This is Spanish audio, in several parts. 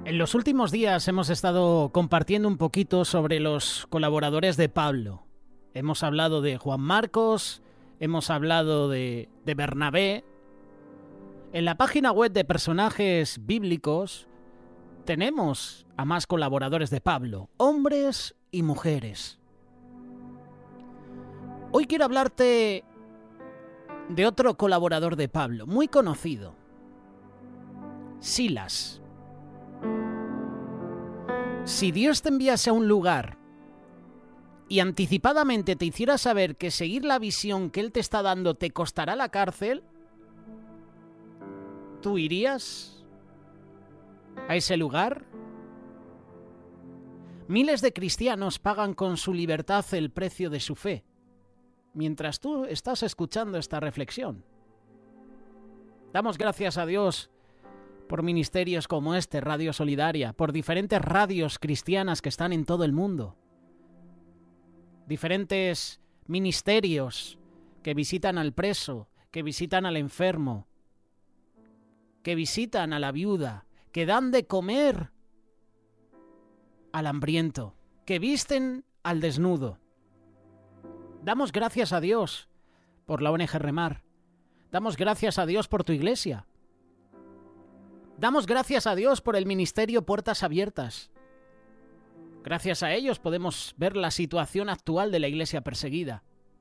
En los últimos días hemos estado compartiendo un poquito sobre los colaboradores de Pablo. Hemos hablado de Juan Marcos, hemos hablado de Bernabé. En la página web de personajes bíblicos tenemos a más colaboradores de Pablo, hombres y mujeres. Hoy quiero hablarte de otro colaborador de Pablo, muy conocido, Silas. Si Dios te enviase a un lugar y anticipadamente te hiciera saber que seguir la visión que Él te está dando te costará la cárcel, ¿tú irías a ese lugar? Miles de cristianos pagan con su libertad el precio de su fe, mientras tú estás escuchando esta reflexión. Damos gracias a Dios por ministerios como este, Radio Solidaria, por diferentes radios cristianas que están en todo el mundo, diferentes ministerios que visitan al preso, que visitan al enfermo, que visitan a la viuda, que dan de comer al hambriento, que visten al desnudo. Damos gracias a Dios por la ONG Remar. Damos gracias a Dios por tu iglesia. Damos gracias a Dios por el ministerio Puertas Abiertas. Gracias a ellos podemos ver la situación actual de la iglesia perseguida.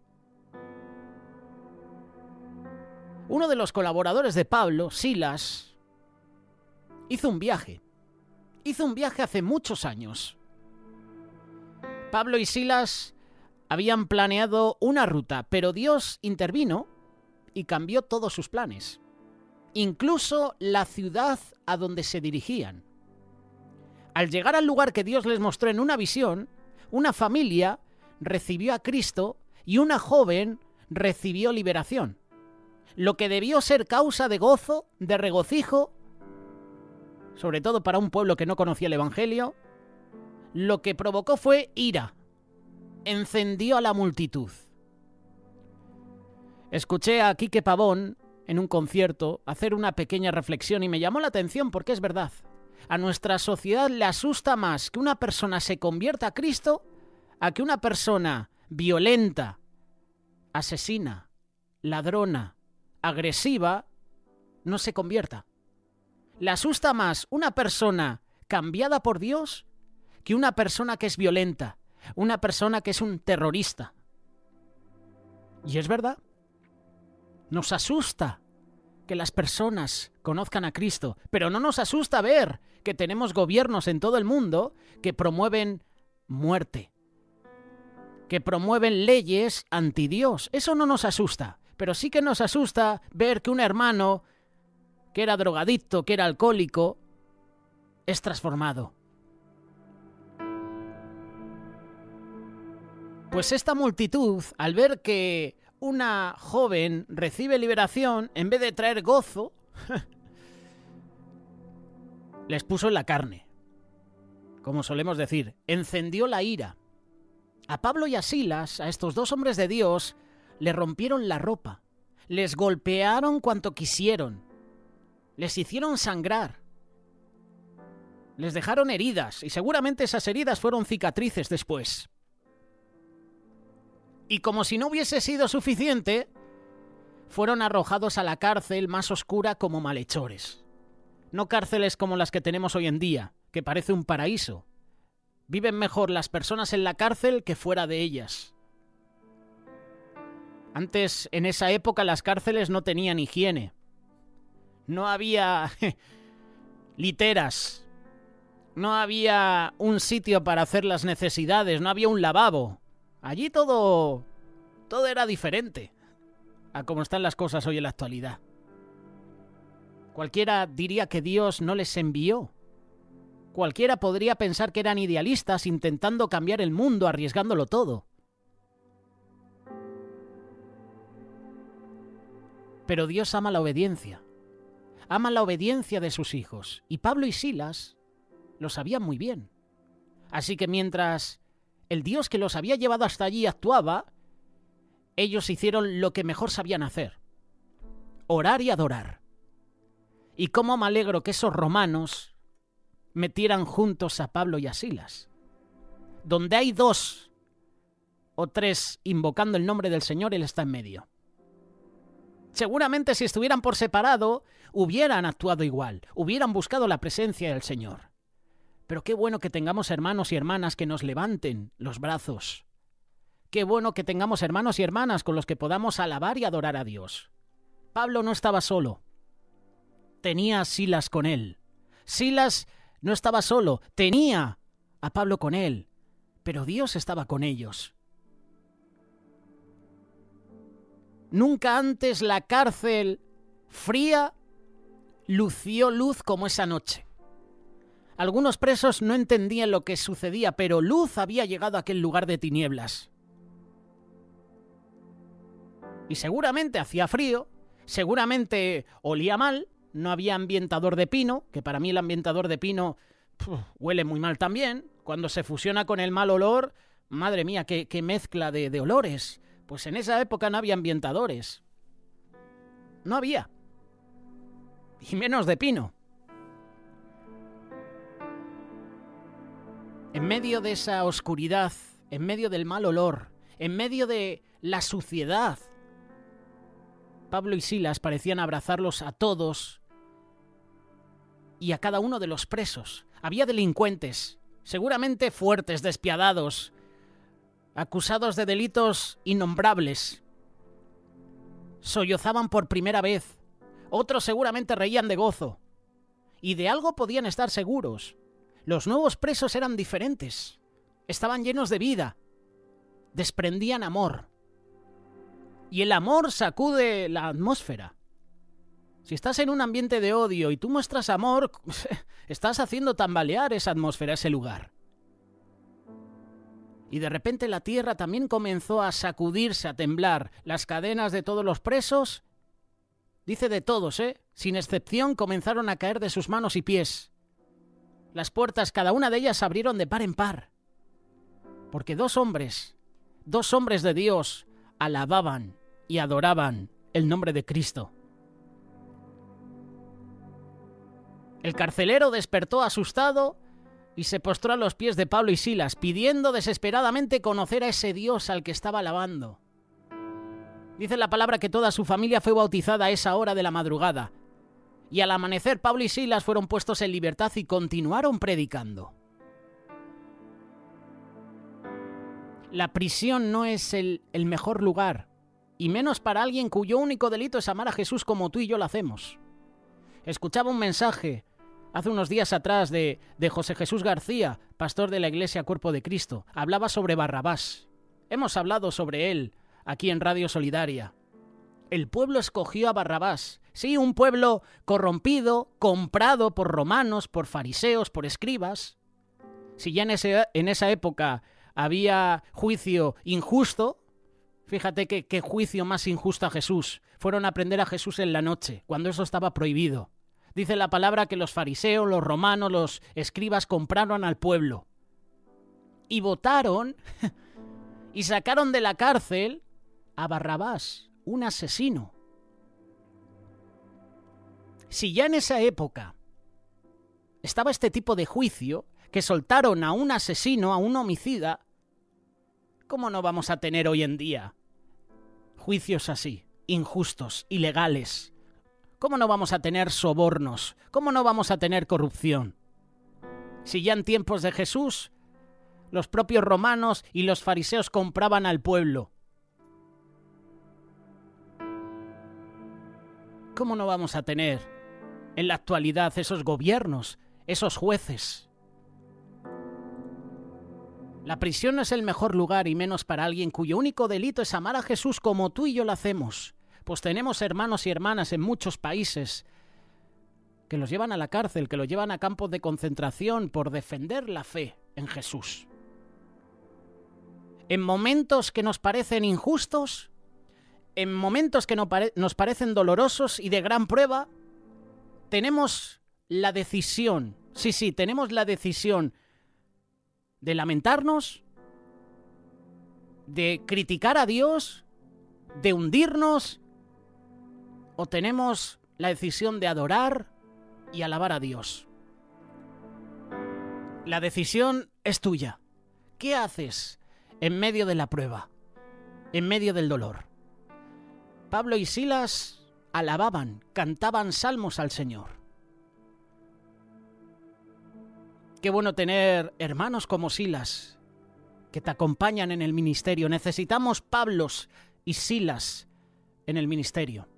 Uno de los colaboradores de Pablo, Silas, hizo un viaje. Hizo un viaje hace muchos años. Pablo y Silas habían planeado una ruta, pero Dios intervino y cambió todos sus planes. Incluso la ciudad a donde se dirigían. Al llegar al lugar que Dios les mostró en una visión, una familia recibió a Cristo y una joven recibió liberación. Lo que debió ser causa de gozo, de regocijo, sobre todo para un pueblo que no conocía el Evangelio, lo que provocó fue ira. Encendió a la multitud. Escuché a Quique Pavón en un concierto hacer una pequeña reflexión y me llamó la atención porque es verdad. A nuestra sociedad le asusta más que una persona se convierta a Cristo a que una persona violenta, asesina, ladrona, agresiva, no se convierta. Le asusta más una persona cambiada por Dios que una persona que es violenta, una persona que es un terrorista. Y es verdad. Nos asusta que las personas conozcan a Cristo, pero no nos asusta ver que tenemos gobiernos en todo el mundo que promueven muerte, que promueven leyes anti Dios. Eso no nos asusta, pero sí que nos asusta ver que un hermano que era drogadicto, que era alcohólico, es transformado. Pues esta multitud, al ver que una joven recibe liberación, en vez de traer gozo, les puso en la carne. Como solemos decir, encendió la ira. A Pablo y a Silas, a estos dos hombres de Dios, le rompieron la ropa, les golpearon cuanto quisieron, les hicieron sangrar, les dejaron heridas, y seguramente esas heridas fueron cicatrices después. Y como si no hubiese sido suficiente, fueron arrojados a la cárcel más oscura como malhechores. No cárceles como las que tenemos hoy en día, que parece un paraíso. Viven mejor las personas en la cárcel que fuera de ellas. Antes, en esa época, las cárceles no tenían higiene. No había literas. No había un sitio para hacer las necesidades. No había un lavabo. Allí todo era diferente a cómo están las cosas hoy en la actualidad. Cualquiera diría que Dios no les envió. Cualquiera podría pensar que eran idealistas intentando cambiar el mundo, arriesgándolo todo. Pero Dios ama la obediencia. Ama la obediencia de sus hijos. Y Pablo y Silas lo sabían muy bien. Así que mientras el Dios que los había llevado hasta allí actuaba, ellos hicieron lo que mejor sabían hacer: orar y adorar. Y cómo me alegro que esos romanos metieran juntos a Pablo y a Silas. Donde hay 2 o 3 invocando el nombre del Señor, Él está en medio. Seguramente si estuvieran por separado, hubieran actuado igual, hubieran buscado la presencia del Señor. Pero qué bueno que tengamos hermanos y hermanas que nos levanten los brazos. Qué bueno que tengamos hermanos y hermanas con los que podamos alabar y adorar a Dios. Pablo no estaba solo. Tenía a Silas con él. Silas no estaba solo. Tenía a Pablo con él. Pero Dios estaba con ellos. Nunca antes la cárcel fría lució luz como esa noche. Algunos presos no entendían lo que sucedía, pero luz había llegado a aquel lugar de tinieblas. Y seguramente hacía frío, seguramente olía mal, no había ambientador de pino, que para mí el ambientador de pino huele muy mal también. Cuando se fusiona con el mal olor, madre mía, qué mezcla de olores. Pues en esa época no había ambientadores. No había. Y menos de pino. En medio de esa oscuridad, en medio del mal olor, en medio de la suciedad, Pablo y Silas parecían abrazarlos a todos y a cada uno de los presos. Había delincuentes, seguramente fuertes, despiadados, acusados de delitos innombrables. Sollozaban por primera vez. Otros seguramente reían de gozo. Y de algo podían estar seguros. Los nuevos presos eran diferentes. Estaban llenos de vida. Desprendían amor. Y el amor sacude la atmósfera. Si estás en un ambiente de odio y tú muestras amor, estás haciendo tambalear esa atmósfera, ese lugar. Y de repente la tierra también comenzó a sacudirse, a temblar. Las cadenas de todos los presos, dice de todos, sin excepción, comenzaron a caer de sus manos y pies. Las puertas, cada una de ellas, se abrieron de par en par. Porque 2 hombres de Dios, alababan y adoraban el nombre de Cristo. El carcelero despertó asustado y se postró a los pies de Pablo y Silas, pidiendo desesperadamente conocer a ese Dios al que estaba alabando. Dice la palabra que toda su familia fue bautizada a esa hora de la madrugada, y al amanecer Pablo y Silas fueron puestos en libertad y continuaron predicando. La prisión no es el mejor lugar, y menos para alguien cuyo único delito es amar a Jesús como tú y yo lo hacemos. Escuchaba un mensaje hace unos días atrás de José Jesús García, pastor de la Iglesia Cuerpo de Cristo. Hablaba sobre Barrabás. Hemos hablado sobre él aquí en Radio Solidaria. El pueblo escogió a Barrabás. Sí, un pueblo corrompido, comprado por romanos, por fariseos, por escribas. Si ya en esa época había juicio injusto, fíjate qué juicio más injusto a Jesús. Fueron a prender a Jesús en la noche, cuando eso estaba prohibido. Dice la palabra que los fariseos, los romanos, los escribas compraron al pueblo. Y votaron y sacaron de la cárcel a Barrabás, un asesino. Si ya en esa época estaba este tipo de juicio, que soltaron a un asesino, a un homicida, ¿cómo no vamos a tener hoy en día juicios así, injustos, ilegales? ¿Cómo no vamos a tener sobornos? ¿Cómo no vamos a tener corrupción? Si ya en tiempos de Jesús, los propios romanos y los fariseos compraban al pueblo. ¿Cómo no vamos a tener en la actualidad esos gobiernos, esos jueces? La prisión no es el mejor lugar, y menos para alguien cuyo único delito es amar a Jesús como tú y yo lo hacemos. Pues tenemos hermanos y hermanas en muchos países que los llevan a la cárcel, que los llevan a campos de concentración por defender la fe en Jesús. En momentos que nos parecen injustos, en momentos que nos parecen dolorosos y de gran prueba, tenemos la decisión, tenemos la decisión de lamentarnos, de criticar a Dios, de hundirnos, o tenemos la decisión de adorar y alabar a Dios. La decisión es tuya. ¿Qué haces en medio de la prueba? En medio del dolor. Pablo y Silas alababan, cantaban salmos al Señor. Qué bueno tener hermanos como Silas que te acompañan en el ministerio. Necesitamos Pablos y Silas en el ministerio.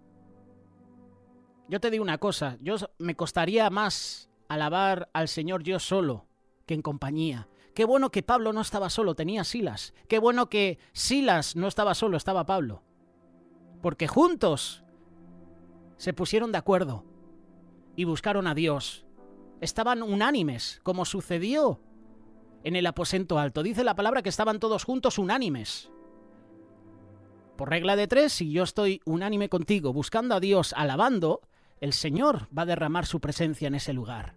Yo te digo una cosa, me costaría más alabar al Señor yo solo que en compañía. Qué bueno que Pablo no estaba solo, tenía Silas. Qué bueno que Silas no estaba solo, estaba Pablo. Porque juntos se pusieron de acuerdo y buscaron a Dios. Estaban unánimes, como sucedió en el aposento alto. Dice la palabra que estaban todos juntos unánimes. Por regla de 3, si yo estoy unánime contigo, buscando a Dios, alabando, el Señor va a derramar su presencia en ese lugar.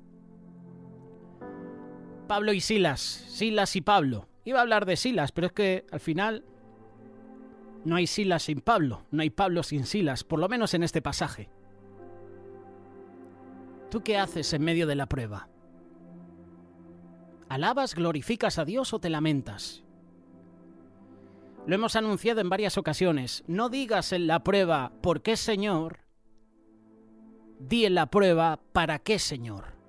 Pablo y Silas, Silas y Pablo. Iba a hablar de Silas, pero es que al final no hay Silas sin Pablo, no hay Pablo sin Silas, por lo menos en este pasaje. ¿Tú qué haces en medio de la prueba? ¿Alabas, glorificas a Dios o te lamentas? Lo hemos anunciado en varias ocasiones. No digas en la prueba, ¿por qué, Señor? Di en la prueba, ¿para qué, Señor?